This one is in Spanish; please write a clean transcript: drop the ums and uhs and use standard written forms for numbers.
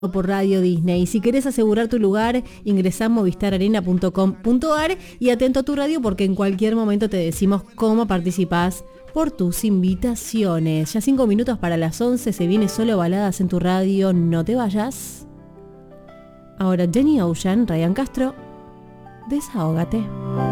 por Radio Disney. Si querés asegurar tu lugar, ingresá a movistararena.com.ar y atento a tu radio porque en cualquier momento te decimos cómo participás por tus invitaciones. Ya 5 minutos para las 11, se viene Solo Baladas en tu radio, no te vayas. Ahora Jenny Ocean, Ryan Castro, Desahógate.